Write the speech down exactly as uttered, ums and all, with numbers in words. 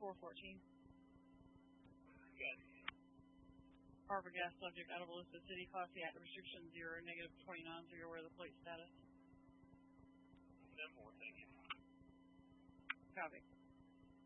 four fourteen. Good. Harbor gas subject out of Elizabeth City, Class C at restriction zero, negative twenty-nine, so you're aware of the plate status. Simple, thank you. Copy.